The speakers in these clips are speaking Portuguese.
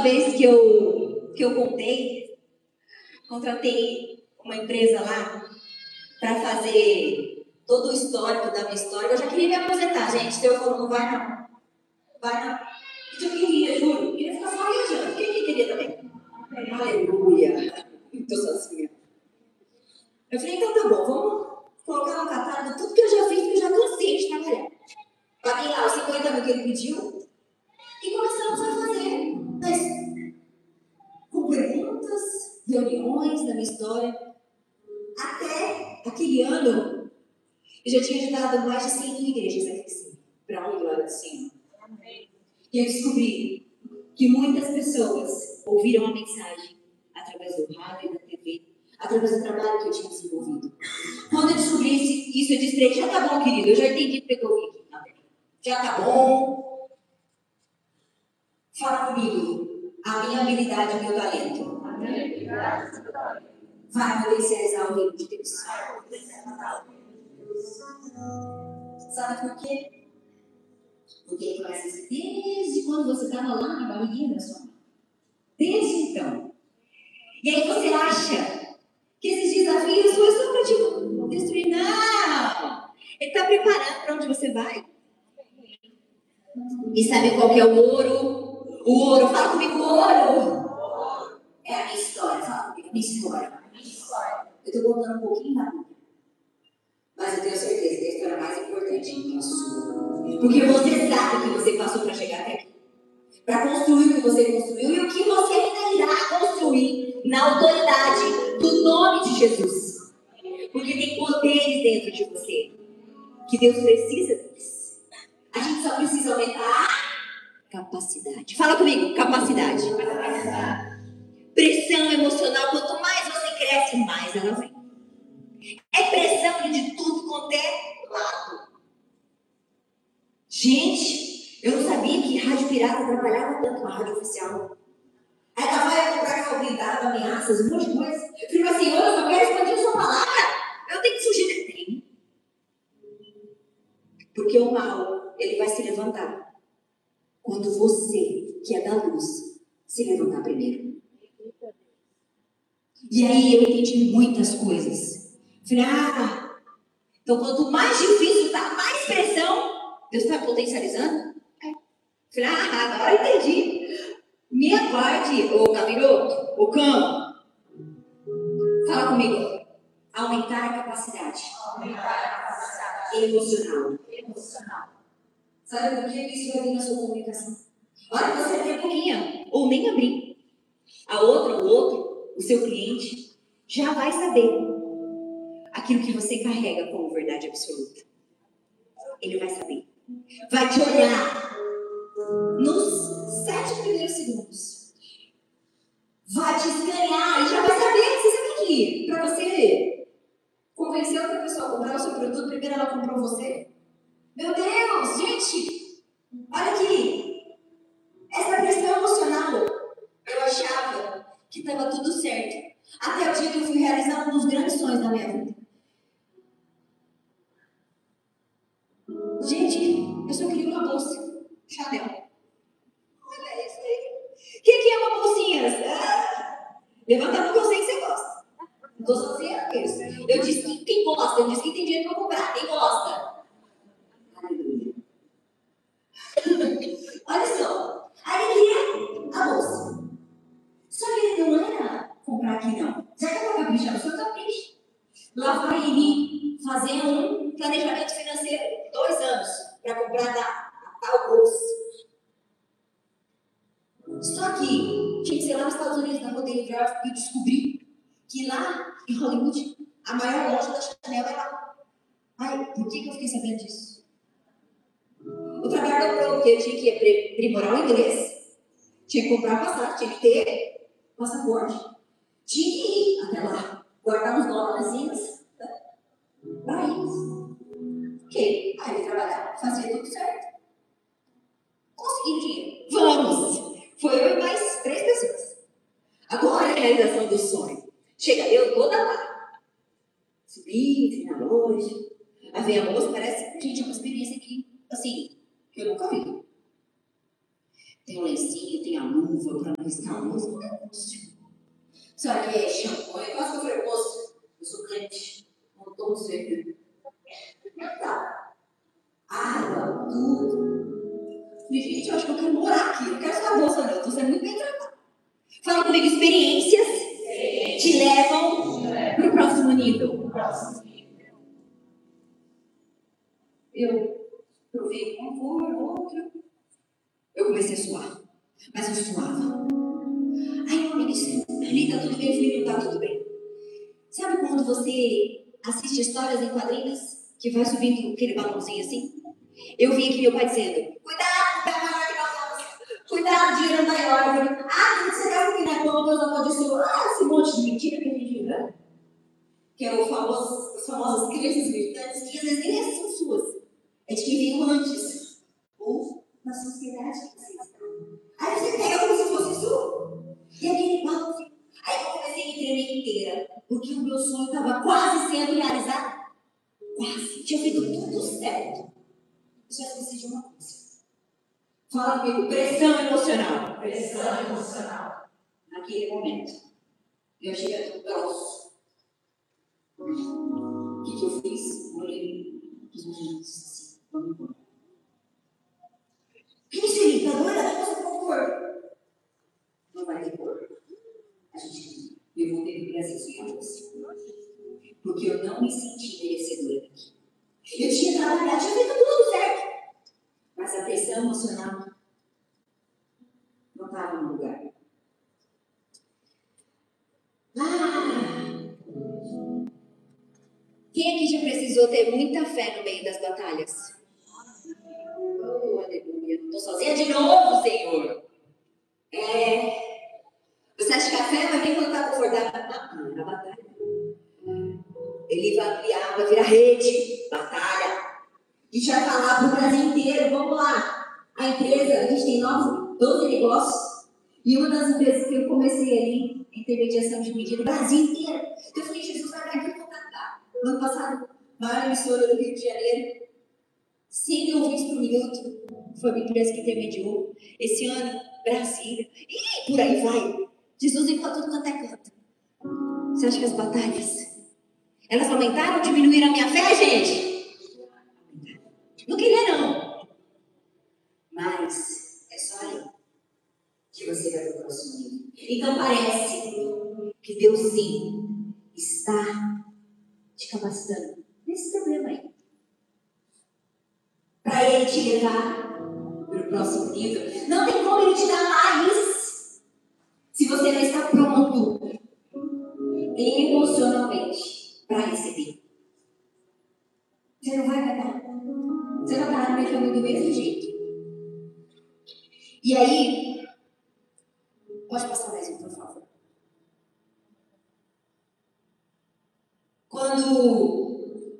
vez que eu contratei uma empresa lá para fazer todo o histórico da minha história. Eu já queria me aposentar, gente. Então eu falei, não vai não. Vai não. Eu queria, juro. Eu queria ficar só viajando. Quem queria também? Aleluia. Estou sozinha. Eu falei, então tá bom, vamos colocar no catálogo tudo que eu já fiz, porque eu já cansei de trabalhar. Paguei lá os 50 mil que ele pediu e começamos a fazer. Mas, com perguntas, reuniões da minha história. Até aquele ano, eu já tinha ajudado mais de 100 mil igrejas aqui em cima. Para a glória do Senhor. E eu descobri que muitas pessoas ouviram a mensagem através do rádio e da TV, através do trabalho que eu tinha desenvolvido. Quando eu descobri isso, eu disse para ele, já tá bom, querido, eu já entendi porque eu vim aqui. Já tá bom. Fala comigo. A minha habilidade e o meu talento vai potencializar o reino de Deus. Sabe por quê? Porque ele começa a dizer, desde quando você estava lá na barriguinha da sua mãe. Desde então. E aí você acha que esses desafios foi só para te destruir. Não! Ele está preparando para onde você vai. E sabe qual que é o ouro? O ouro, fala comigo, o ouro. É a minha história, fala comigo, a minha história. Eu estou contando um pouquinho da minha. Mas eu tenho certeza que a história mais importante é a sua. Porque você sabe o que você passou para chegar até aqui. Para construir o que você construiu e o que você ainda irá construir na autoridade do nome de Jesus. Porque tem poderes dentro de você que Deus precisa deles. A gente só precisa aumentar a capacidade. Fala comigo, capacidade. Pressão emocional, quanto mais você cresce, mais ela vem. É pressão de tudo quanto é lado. Gente, eu não sabia que rádio pirata trabalhava tanto com a rádio oficial. Aí ela vai comprar carro blindado, ameaças, um monte de coisa. Eu fico assim, eu só quero expandir a sua palavra. Eu tenho que fugir desse trem. Porque o mal, ele vai se levantar quando você, que é da luz, se levantar primeiro. E aí eu entendi muitas coisas. Falei, então quanto mais difícil está, mais pressão, Deus está potencializando? Falei, agora eu entendi. Minha parte, ô capiroto, ô cão, fala comigo. Aumentar a capacidade. Emocional. Sabe por que isso vai vir na sua comunicação? Olha, você tem pouquinho, ou nem abrir. A outra, o outro, o seu cliente, já vai saber aquilo que você carrega como verdade absoluta. Ele vai saber. Vai te olhar nos 7 primeiros segundos. Vai te escanear e já vai saber que você sabe que para você convencer outra pessoa a comprar o seu produto, primeiro ela comprou você. Meu Deus, gente, olha aqui. Essa pressão emocional, eu achava que estava tudo certo. Até o dia que eu fui realizar um dos grandes sonhos da minha vida. Gente, eu só queria uma bolsa Chanel. Olha isso aí. O que é uma bolsinha? Levanta a mão que eu sei que você gosta. Não estou sozinha com isso. Eu disse que quem gosta, eu disse que tem dinheiro para comprar. Quem gosta? Aleluia. Olha só. Aí ele queria a bolsa. Só que ele não era comprar aqui, não. Já que eu vou caprichar, o senhor capricha. Lá vai ele fazer um planejamento financeiro, 2 anos, para comprar a tal bolsa. Só que tinha que ser lá nos Estados Unidos, na Rodeo Drive, que eu descobri que lá em Hollywood, a maior loja da Chanel é lá. Ai, por que eu fiquei sabendo disso? O trabalho dobrou, porque eu tinha que aprimorar o inglês, tinha que comprar passagem, tinha que ter passaporte, tinha que ir até lá, guardar uns dólares para isso. Ok, aí ele trabalhava, fazia tudo certo. Consegui dinheiro. Vamos! Foi eu e mais 3 pessoas. Agora é a realização do sonho. Chega eu toda lá. Subi, fui na loja. Aí vem a moça, parece, gente, uma experiência aqui, assim, que eu nunca vi. Tem o lencinho, tem a luva para não riscar a luz. Só que é champanhe. Quase que eu falei, moço, eu sou crente. Não tomo cerveja. Tá. Água, tudo. Falei, gente, eu acho que eu quero morar aqui. Eu não quero sua bolsa, não. Eu tô sendo muito bem tratado. Fala comigo, experiências te levam para o próximo nível. Eu provei uma cor, outra. Eu comecei a suar. Mas eu suava. Aí eu me disse, ali tá tudo bem, eu falei, não tá tudo bem. Sabe quando você assiste histórias em quadrinhos que vai subindo aquele balãozinho assim? Eu vi aqui meu pai dizendo, cuidado, pé maior que nós, cuidado, dinheiro maior. Você quer que na conta Deus amaldiçoou? Esse monte de mentira que a gente viu, que é as famosas crenças militantes, que às vezes nem são suas. É de quem veio antes. Ou na sociedade que você está. Aí você pega como se fosse sua. E aquele balão. Aí eu comecei a me tremer inteira. Porque o meu sonho estava quase sendo realizado. Quase. Tinha feito tudo certo. Eu só esqueci de uma coisa. Fala comigo, pressão emocional. Pressão emocional. Naquele momento. Eu cheguei a grosso. O que eu fiz? Olhei para os meninos assim, vamos embora. O que isso aí? Tá doida? Você tem cor? Não vai ter cor. Eu voltei para o Brasil sem arroz. Porque eu não me senti merecedora daqui. Eu tinha trabalhado, tinha feito tudo certo. Mas a pressão emocional não estava no lugar. Quem aqui já precisou ter muita fé no meio das batalhas? Oh, aleluia. Não estou sozinha de novo, Senhor. Você acha que a fé vai vir quando está confortável? Não, na batalha. Ele vai ampliar, vai virar rede. Batalha. A gente vai falar para o Brasil inteiro. Vamos lá. A empresa, a gente tem 12 negócios. E uma das empresas que eu comecei ali, intermediação de medida, o Brasil inteiro. Então eu falei, Jesus vai vir aqui e vou cantar. No ano passado, maior emissora do Rio de Janeiro. 100 mil ouvintes por minuto. Foi uma empresa que intermediou. Esse ano, Brasília. E por aí vai. Jesus vem para tudo quanto é canto. Você acha que as batalhas, elas aumentaram ou diminuíram a minha fé, gente? Não queria, não. Mas é só aí que você vai para o próximo nível. Então parece que Deus sim está te capacitando nesse problema aí. Para Ele te levar para o próximo nível. Não tem como Ele te dar mais se você não está pronto emocionalmente para receber. Você não vai aguentar. Você vai parar no meio caminho do mesmo jeito. E aí, pode passar mais um, por favor. Quando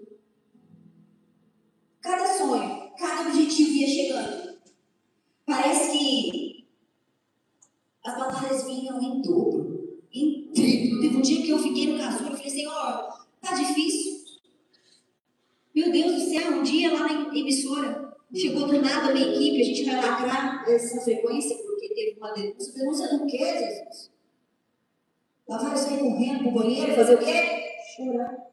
cada sonho, cada objetivo ia chegando, parece que as batalhas vinham em dobro, em triplo. Teve um dia que eu fiquei no casulo e falei, Senhor, tá difícil. Meu Deus do céu, um dia lá na emissora, chegou do nada uma equipe, a gente vai lacrar essa frequência, porque teve uma denúncia. Denúncia não quer, Jesus. Lá vai sair correndo pro banheiro, fazer o quê? Chorar.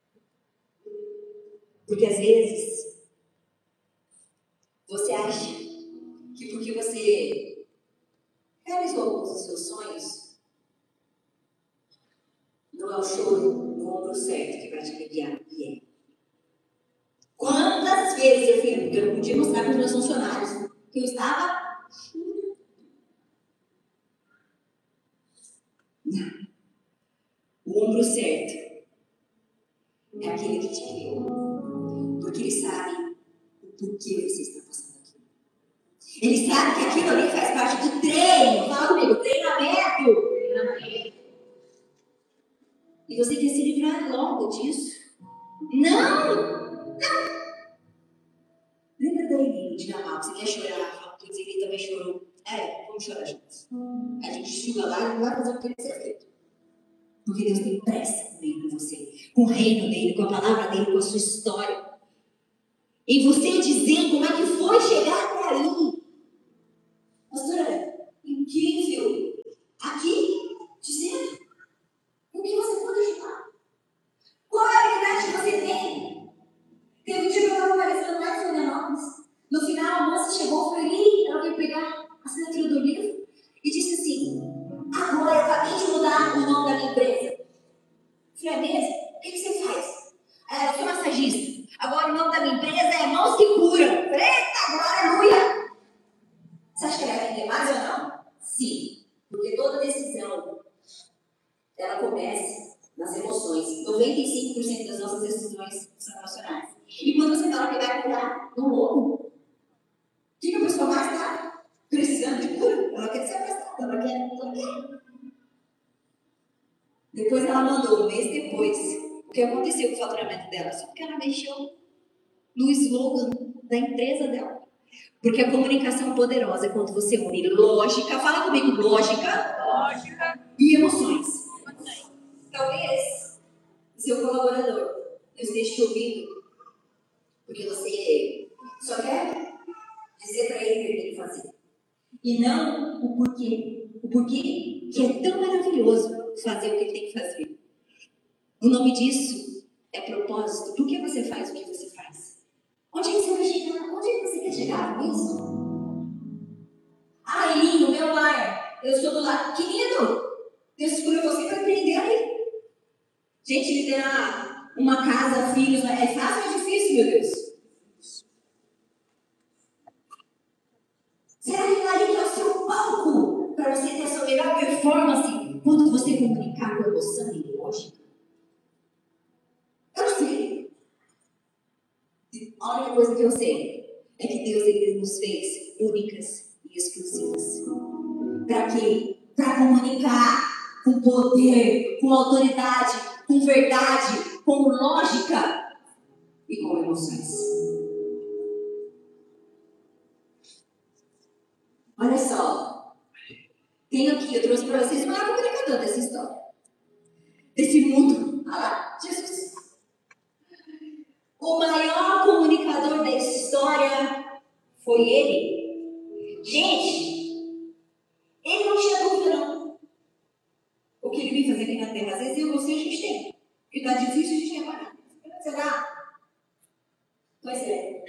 Porque às vezes, você acha que porque você realizou alguns dos seus sonhos, não é o choro no ombro certo que vai te aliviar. E é. Quantas vezes eu não podia mostrar para os meus funcionários que eu estava chorando. Não. O ombro certo é aquele que te criou. Porque ele sabe o porquê você está passando aquilo. Ele sabe que aquilo ali faz parte do treino. Fala comigo, treinamento. E você quer se livrar logo disso? Não! Lembra da Eline de Natal? Você quer chorar? Fala que ele também chorou. Vamos chorar juntos. A gente chega lá e não vai fazer o que tem que ser feito. Porque Deus tem pressa com você, com o reino dele, com a palavra dele, com a sua história. E você dizer como é que foi chegar até aí. Pastora, Porque toda decisão, ela começa nas emoções. 95% das nossas decisões são emocionais. E quando você fala que vai curar no lobo, o que a pessoa mais está precisando de cura? Ela quer ser afastada, ela quer. Depois ela mandou, um mês depois, o que aconteceu com o faturamento dela? Só porque ela mexeu no slogan da empresa dela. Porque a comunicação poderosa é quando você une lógica, fala comigo, lógica e emoções. Talvez o seu colaborador não esteja te ouvindo porque você só quer dizer para ele o que ele tem que fazer. E não o porquê. O porquê que é tão maravilhoso fazer o que ele tem que fazer. O nome disso é propósito. Por que você faz o que você faz? Onde é que você vai chegar? Onde é que você quer chegar com isso? Ah, lindo, meu lar. Eu sou do lar. Querido, Deus escolheu você para empreender aí. Gente, liderar uma casa, filhos, é fácil ou é difícil, meu Deus? Será que lá é o seu palco para você ter a sua melhor performance quando você comunicar com emoção e lógica? Eu sei. A única coisa que eu sei é que Deus ele nos fez únicas e exclusivas. Para quê? Para comunicar com poder, com autoridade, com verdade, com lógica e com emoções. Olha só, tenho aqui, eu trouxe para vocês o maior comunicador dessa história, desse mundo. Olha lá, Jesus. O maior comunicador dessa história foi ele. Gente, ele não tinha dúvida não. O que ele vem fazer aqui na Terra, às vezes eu e você a gente tem. Porque está difícil a gente reparar. Será? Pois é.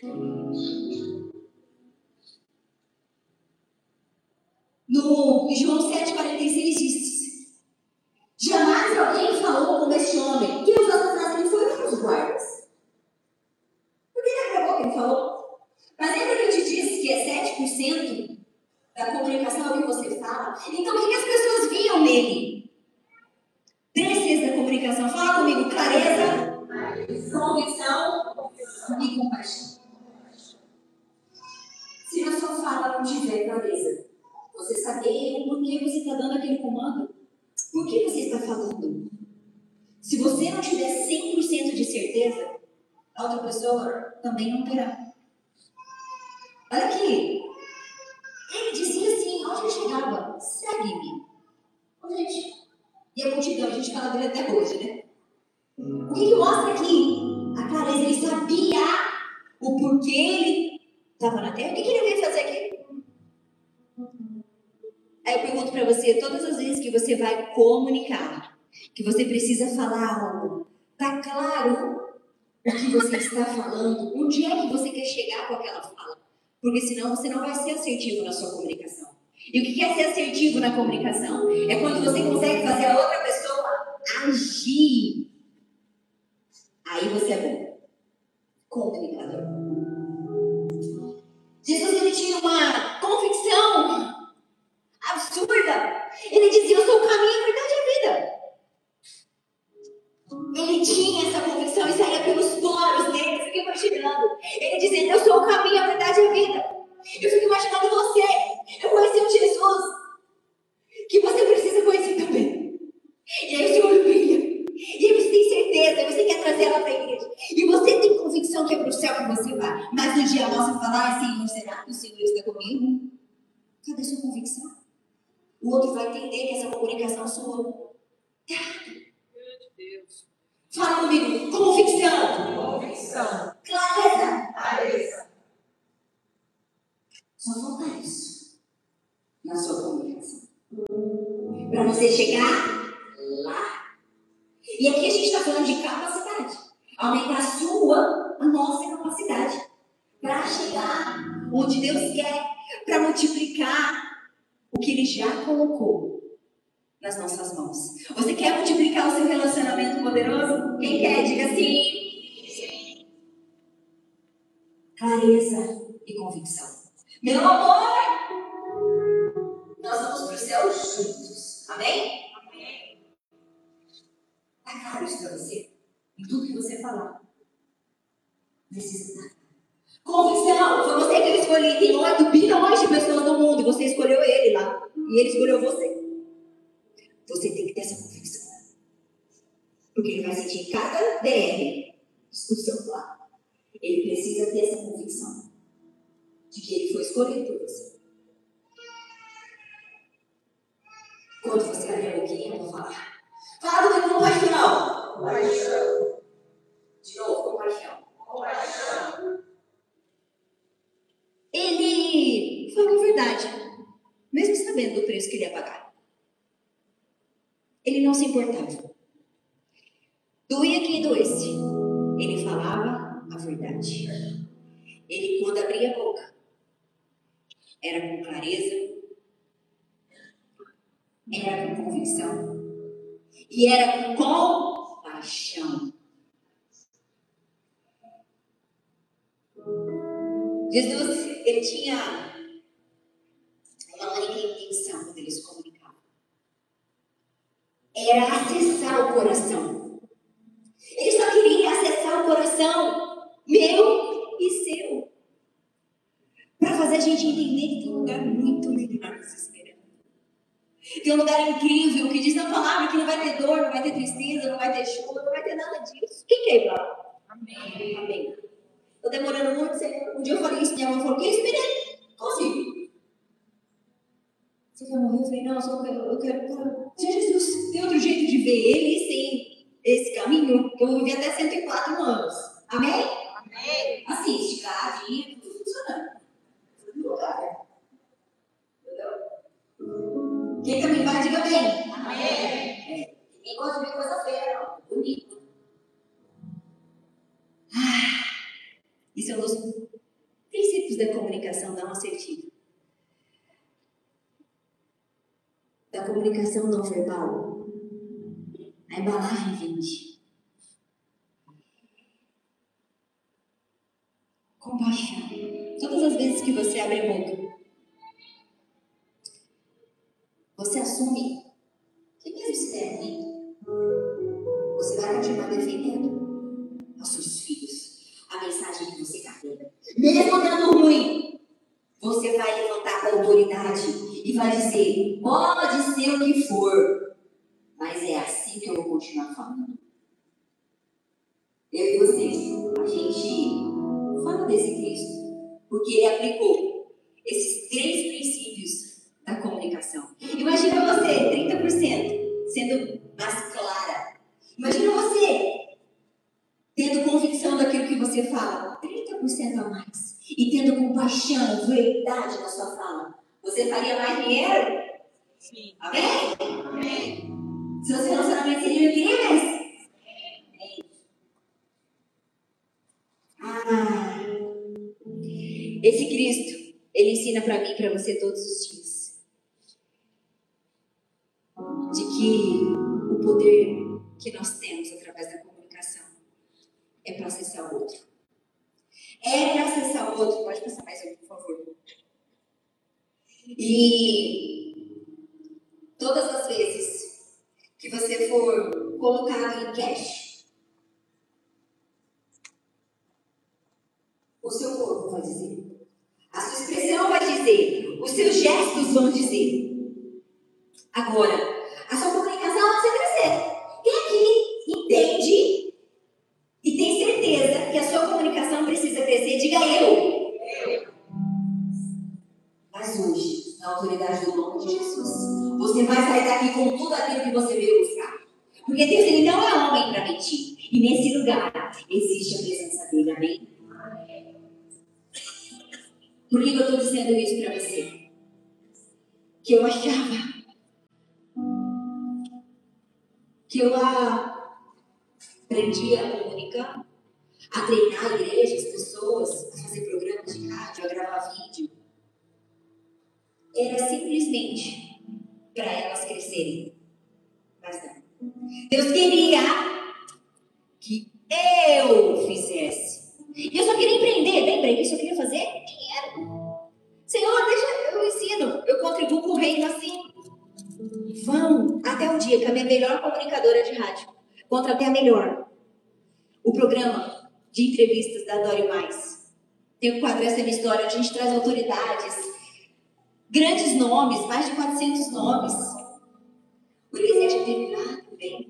No João 7,46 diz: jamais alguém falou como este homem. Quem usou essa frase ele foi um dos guardas. Porque ele acabou que ele falou. Mas lembra que eu te disse que é 7% da comunicação que você fala? Então o que as pessoas viam nele? 3/6 da comunicação. Fala comigo: clareza, convicção e compaixão. Se a sua fala não tiver clareza, você saber por que você está dando aquele comando? Por que você está falando? Se você não tiver 100% de certeza, a outra pessoa também não terá. Olha aqui. Ele dizia assim, onde ele chegava? Segue-me. Gente, e a multidão, a gente fala dele até hoje, né? O que mostra aqui? A clareza, ele sabia o porquê ele estava na terra. O que ele veio fazer aqui? Aí eu pergunto para você, todas as vezes que você vai comunicar, que você precisa falar algo, tá claro o que você está falando? Onde é que você quer chegar com aquela fala? Porque senão você não vai ser assertivo na sua comunicação. E o que é ser assertivo na comunicação? É quando você consegue fazer a outra pessoa agir. Aí você é bom. Comunicador. Jesus ele tinha uma convicção absurda. Ele dizia, eu sou o caminho, a verdade e a vida. Ele tinha essa convicção e saía pelos poros dele. Eu fico imaginando. Ele dizendo, eu sou o caminho, a verdade e a vida. Eu fico imaginando você. Eu conheci um Jesus que você precisa conhecer também. E aí o Senhor brilha. E aí você tem certeza, você quer trazer ela para a igreja. E você tem convicção que é para o céu que você vai. Mas no dia mal você fala, ai Senhor, será que o Senhor está comigo? Cadê a sua convicção? O outro vai entender que essa comunicação é sua. Fala comigo, convicção. Clareza. Só falta isso na sua comunicação. Para você chegar lá. E aqui a gente está falando de capacidade. Aumentar a nossa capacidade. Para chegar onde Deus quer. Para multiplicar o que Ele já colocou nas nossas mãos. Você quer multiplicar o seu relacionamento poderoso? Quem quer? Diga sim. Clareza e convicção. Meu amor, Nós vamos para o céu juntos. Amém? Está claro isso para você? Em tudo que você falar. Precisa estar. Convicção. Foi você que eu escolhi. Tem 8 bilhões de pessoas no mundo. E você escolheu ele lá. E ele escolheu você. Você tem que ter essa convicção. Porque ele vai sentir cada DR do seu lado. Ele precisa ter essa convicção de que ele foi escolhido por você. Quando você abrir a boquinha, eu vou falar. Fala do que compaixão. Compaixão. De novo, compaixão. Compaixão. Ele falou a verdade, mesmo sabendo do preço que ele ia pagar. Ele não se importava. Doía quem doesse. Ele falava a verdade. Ele, quando abria a boca, era com clareza, era com convicção e era com compaixão. Jesus, ele tinha uma única intenção quando ele se comunicava. Era acessar o coração. Ele só queria acessar o coração meu e seu. Para fazer a gente entender que tem um lugar muito melhor nos esperando. Tem um lugar incrível que diz na palavra que não vai ter dor, não vai ter tristeza, não vai ter chuva, não vai ter nada disso. Quem quer ir lá? Amém. Amém. Estou demorando muito, Senhor. Um dia eu falei isso, minha mãe falou, que esperei? Consigo. Você quer morrer? Eu falei, não, eu quero. Senhor Jesus, tem outro jeito de ver ele sem esse caminho? Que eu vou viver até 104 anos. Amém? Amém. Assim, esticadinho, tudo funcionando. Tudo no lugar. Entendeu? Quem também vai, diga bem. Amém. Ninguém gosta de ver coisa feia, não. Bonito. Isso é um dos princípios da comunicação não assertiva. Da comunicação não verbal. A embalagem vende. Compaixão. Todas as vezes que você abre a boca, você assume que mesmo se der ruim, você vai continuar defendendo aos seus filhos a mensagem que você carrega. Mesmo dando ruim, você vai levantar a autoridade e vai dizer, pode ser o que for, mas é assim que eu vou continuar falando. Eu e vocês, a gente fala desse Cristo, porque ele aplicou esses 3 princípios da comunicação. Imagina você, 30%, sendo mais clara. Imagina você tendo convicção daquilo que você fala, 30% a mais. E tendo compaixão, verdade na sua fala. Você faria mais dinheiro? Sim. Amém? Amém. Seus relacionamentos seriam incríveis? Esse Cristo, ele ensina para mim e para você todos os dias. De que o poder que nós temos através da comunicação é para acessar o outro. É para acessar o outro. Pode passar mais um, por favor. E todas as vezes que você for colocado em cash, o seu corpo vai dizer. A sua expressão vai dizer. Os seus gestos vão dizer. Agora, a sua comunicação precisa crescer. Quem aqui entende e tem certeza que a sua comunicação precisa crescer? Diga eu. Mas hoje, na autoridade do nome de Jesus, você vai sair daqui com tudo aquilo que você veio buscar. Porque Deus, ele não é homem para mentir. E nesse lugar existe a presença dele. Amém? Por que eu estou dizendo isso para você? Que eu achava que eu aprendi a comunicar, a treinar a igreja, as pessoas, a fazer programas de rádio, a gravar vídeo. Era simplesmente para elas crescerem. Mas não. Deus queria que eu fizesse. E eu só queria empreender. Lembra que eu só queria fazer dinheiro. Senhor, deixa eu ensino, eu contribuo com o reino assim. Vão até o dia que a minha melhor comunicadora de rádio contratei a melhor. O programa de entrevistas da Dório Mais. Tem o quadro Essa é Minha História, onde a gente traz autoridades, grandes nomes, mais de 400 nomes. O Eliseu já teve lá também.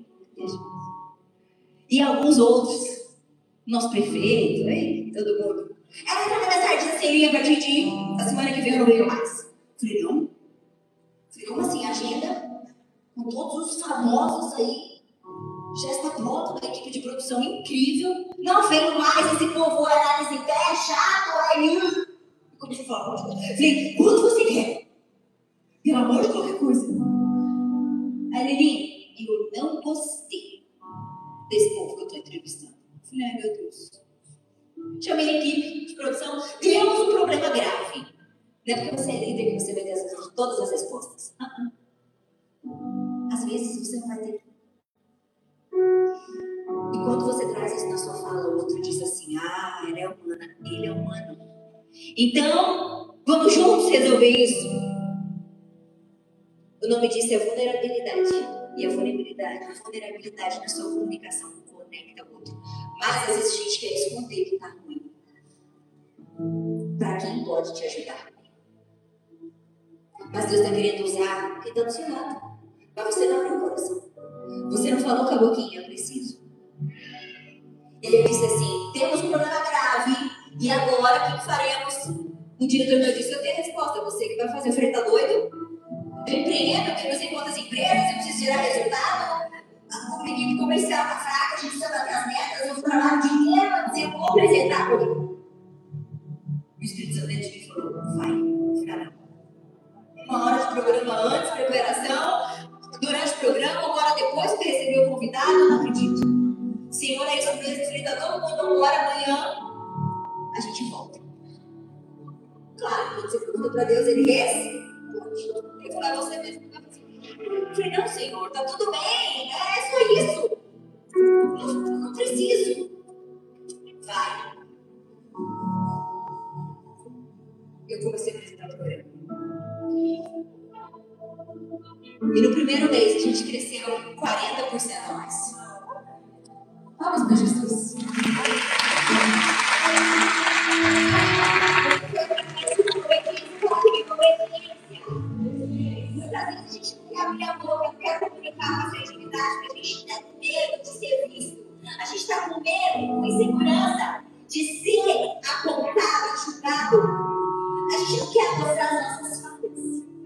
E alguns outros. Nosso prefeito, hein? Todo mundo. Ela entra na sardinha sem linha a partir de a semana que vem eu não venho mais. Falei, não? Falei, como assim? Agenda com todos os famosos aí. Já está pronto, uma equipe de produção incrível. Não venho mais, esse povo análise em pé, é chato, aí. Comecei a falar, falei, quanto você quer? Pelo amor de qualquer coisa. Aí, Lili, eu não gostei desse povo que eu estou entrevistando. Falei, ai meu Deus. Chamei a equipe de produção, temos um problema grave. Não é porque você é líder que você vai ter todas as respostas. Às vezes você não vai ter. E quando você traz isso na sua fala, o outro diz assim, ela é humana, ele é humano. Então, vamos juntos resolver isso. O nome disso é vulnerabilidade. E a vulnerabilidade na sua comunicação conecta o outro. Mas às vezes a gente quer esconder que está ruim. Para quem pode te ajudar. Mas Deus está querendo usar quem está do seu lado. Mas você não abriu o coração. Você não falou com a boquinha, eu preciso. Ele disse assim, temos um problema grave. E agora o que faremos? O diretor meu disse, eu tenho a resposta. Você que vai fazer. Eu falei, tá doido? Eu empreendo, eu tenho não sei quantas empresas, eu preciso gerar resultado. A equipe comercial está fraca, a gente precisa bater as metas, eu trabalho o dia inteiro, eu vou apresentar para mim. O Espírito Santo dentro de mim falou, vai, cara. Uma hora de programa antes, preparação, durante o programa, uma hora depois que receber o convidado, eu não acredito. Senhor, é isso mesmo, frita todo mundo, uma hora amanhã, a gente volta. Claro, quando você pergunta para Deus, ele responde. Ele fala, você mesmo que vai fazer. Eu falei, não, Senhor, tá tudo bem, é só isso. Não preciso. Vai. Eu comecei a apresentar o programa. E no primeiro mês a gente cresceu 40% a mais. Vamos para Jesus. Muitas vezes a gente não quer abrir a boca, não quer comunicar com a criatividade, porque a gente está com medo de ser visto. A gente está com medo, com insegurança de ser apontado, julgado. A gente não quer mostrar as nossas falhas.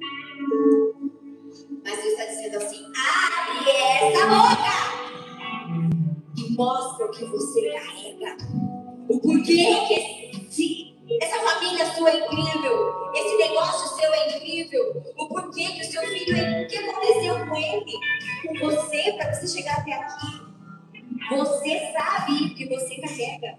Mas Deus está dizendo assim, abre essa boca e mostra o que você carrega. O porquê que essa família sua é incrível, esse negócio seu é incrível, o porquê que o seu filho é, o que aconteceu com ele, com você, para você chegar até aqui. Você sabe o que você carrega.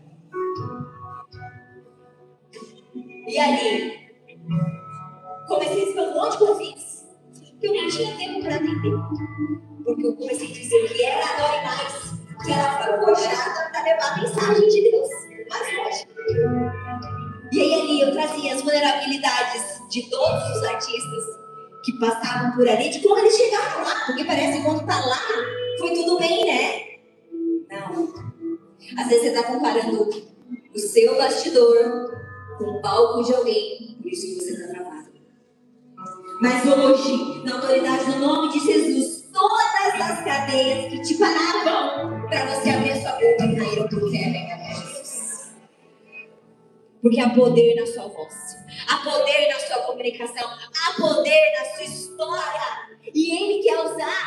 E ali, comecei a dizer um monte de convites que eu não tinha tempo para atender. Porque eu comecei a dizer que ela adora mais, que ela foi forjada para levar a mensagem de Deus mais longe. E aí ali eu trazia as vulnerabilidades de todos os artistas que passavam por ali, de como eles chegaram lá, porque parece que quando tá lá, foi tudo bem, né? Não. Às vezes você está comparando o seu bastidor com o palco de alguém, por isso que você está travado. Mas hoje, na autoridade do nome de Jesus, todas as cadeias que te paravam para você abrir a sua boca caíram por terra, Jesus. Porque há poder na sua voz, há poder na sua comunicação, há poder na sua história. E Ele quer usar